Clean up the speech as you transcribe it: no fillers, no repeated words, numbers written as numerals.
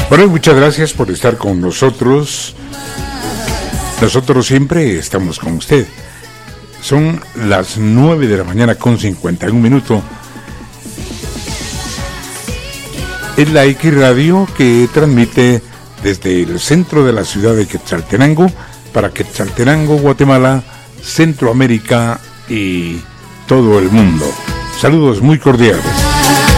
Bueno, muchas gracias por estar con nosotros. Nosotros siempre estamos con usted. Son las 9 de la mañana con 51 minutos. Es la X Radio que transmite desde el centro de la ciudad de Quetzaltenango para Quetzaltenango, Guatemala, Centroamérica y todo el mundo. Saludos muy cordiales.